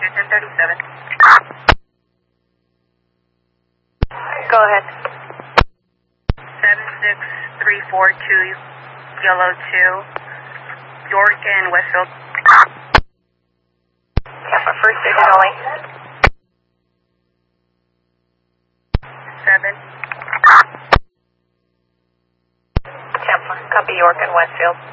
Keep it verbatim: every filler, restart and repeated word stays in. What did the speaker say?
two ten thirty-seven. Go ahead. seven six three four two, Yellow two, York and Westfield. Tampa first digit only. seven. Tampa, copy York and Westfield.